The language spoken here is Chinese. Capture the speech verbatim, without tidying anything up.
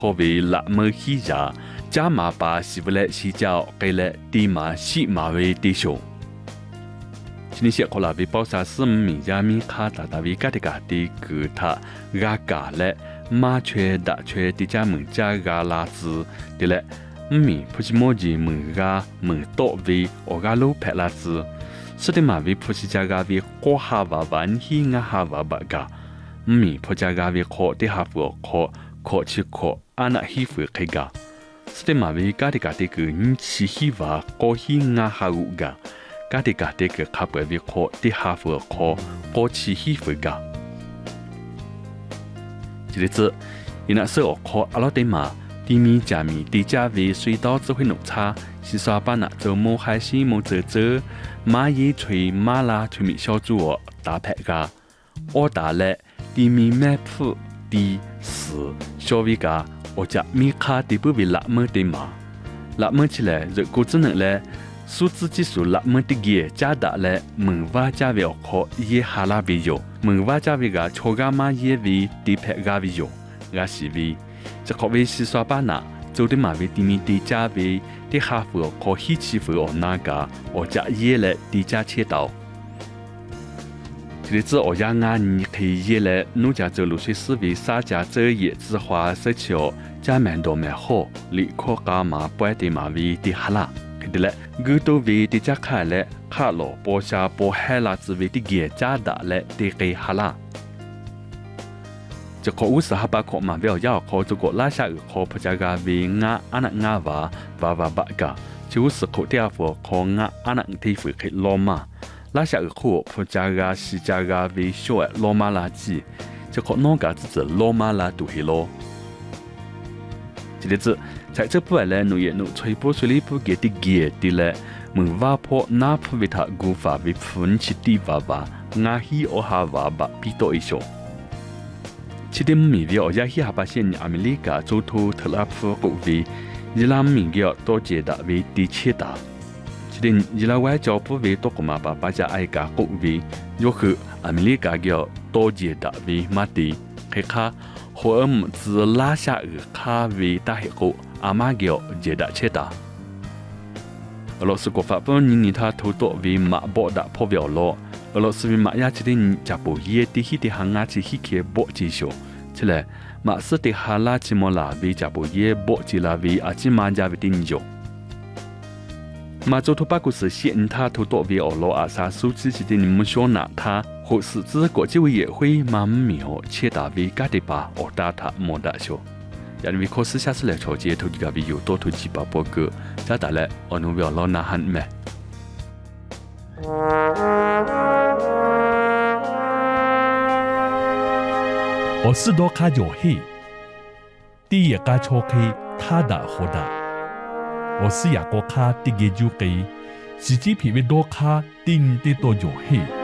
可为拉么起家，加马把是为了洗脚给了地马洗马为地熊。今年些可拉为包萨斯米亚米卡达达为家的家的给他嘎嘎了，马却大却的家门家嘎拉子的了。米普西莫吉门家门多为我家路拍拉子，是的嘛为普西家家为过哈瓦万希亚哈瓦巴家，米普家家为可的哈佛可可去可安那希佛开家，是的嘛为家的家的个人气希瓦可希亚哈乌家，家的家的个卡不为可的哈佛可可去希佛家，这里伊那是我可阿拉的嘛。地米加米地加为水稻只会弄差，是说把那周末还是莫走走，马也吹马拉吹米小猪哦打牌噶，我打了地米买铺地是小维噶，我家米卡地不为拉么的嘛，拉么起来如果只能嘞，数字技术拉么的个加大嘞，门瓦加为可也哈拉为有，门瓦加为个超噶马也为地牌噶为有，噶是为。这可谓是说把那做的马为地米地价为的哈佛可希奇佛哦那个我家也来地价切刀。这里子我家俺你可以也来农家走路水思维啥家走也之花色起哦，家蛮多蛮好，立刻干嘛不爱的马为的哈啦，看的嘞，我都为的家看嘞，卡罗波下波海拉子为的给家大嘞的给哈啦。这可五十哈巴可嘛不要要可这个拉下个可不加个为俺阿那俺娃娃娃娃个，就是可第二副可俺阿那地方可老嘛，拉下个可不加个是加个为小诶老马垃圾，这可哪个只是老马拉都黑咯。这里子在这部来农业农吹波水里不给的给的嘞，门瓦坡哪不为他古法为分起地娃娃，俺希我哈娃娃比多一些。七点米为我家希哈巴县阿美利加州头特拉普国为伊拉民个多杰达为第七大，七点伊拉外交部为多个嘛把巴家爱家国为约克阿美利加个多杰达为马蒂，开卡和尔姆兹拉下尔卡为大黑国阿玛个杰达切达。俄罗斯国法本年年他投多为马博达破表了。俄罗斯为马亚起的人家不也的起的行亚起起去搏技术，起来马斯的哈拉起莫拉为家不也搏起拉为阿起马家为的人用。马祖托巴古是现他投多为俄罗阿萨苏支持的人们说拿他，或是指国际委员会马苗切达为家的把俄达他莫达修。因为可是下次来朝节投几个为有多投几把波哥，加大来我们为了拿汉咩。 我是多卡有黑，第一个抽开他的好的，我是雅国卡第一就给，自己皮为多卡顶的多有黑。